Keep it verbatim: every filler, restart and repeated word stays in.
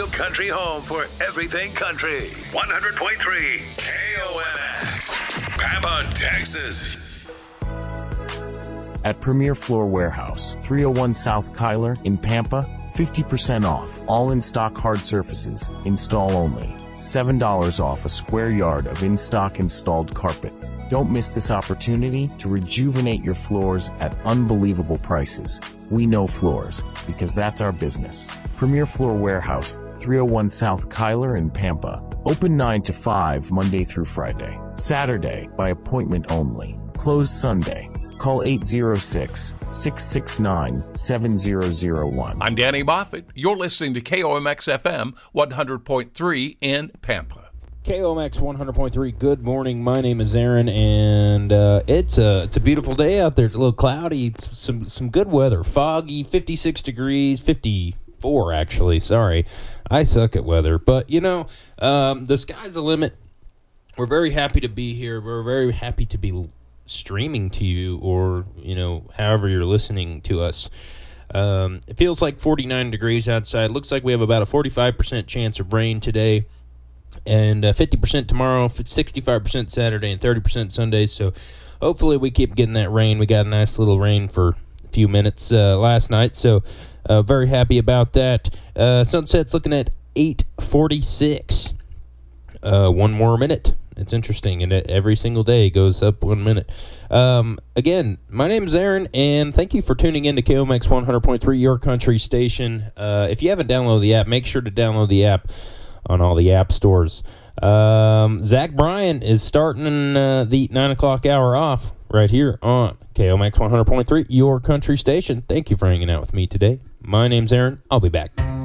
real country home for everything country. one hundred point three K O M X, Pampa, Texas. At Premier Floor Warehouse, three oh one South Kyler in Pampa, fifty percent off. All in-stock hard surfaces, install only. seven dollars off a square yard of in-stock installed carpet. Don't miss this opportunity to rejuvenate your floors at unbelievable prices. We know floors, because that's our business. Premier Floor Warehouse, three oh one South Kyler in Pampa. Open nine to five Monday through Friday. Saturday, by appointment only. Closed Sunday. Call eight oh six, six six nine, seven oh oh one. I'm Danny Moffett. You're listening to K O M X F M one hundred point three in Pampa. K O M X one hundred point three, good morning. My name is Aaron, and uh, it's, a, it's a beautiful day out there. It's a little cloudy, it's some, some good weather. Foggy, fifty-six degrees, fifty-four actually, sorry. I suck at weather. But, you know, um, the sky's the limit. We're very happy to be here. We're very happy to be streaming to you, or, you know, however you're listening to us. Um, it feels like forty-nine degrees outside. Looks like we have about a forty-five percent chance of rain today, and uh, fifty percent tomorrow, sixty-five percent Saturday, and thirty percent Sunday. So hopefully we keep getting that rain. We got a nice little rain for a few minutes uh, last night, so uh, very happy about that. Uh, sunset's looking at eight forty-six. Uh, one more minute. It's interesting, and every single day goes up one minute. Um, again, my name is Aaron, and thank you for tuning in to K O M X one hundred point three, your country station. Uh, if you haven't downloaded the app, make sure to download the app on all the app stores. Um, Zach Bryan is starting uh, the nine o'clock hour off right here on K O M X one hundred point three, your country station. Thank you for hanging out with me today. My name's Aaron. I'll be back.